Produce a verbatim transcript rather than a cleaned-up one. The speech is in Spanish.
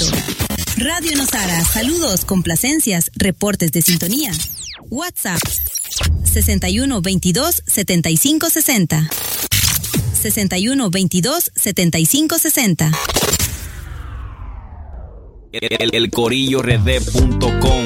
éxito. Radio Nosara, saludos, complacencias, reportes de sintonía. WhatsApp sesenta y uno veintidós setenta y cinco sesenta. sesenta y uno veintidós setenta y cinco sesenta. El, el corillo rd punto com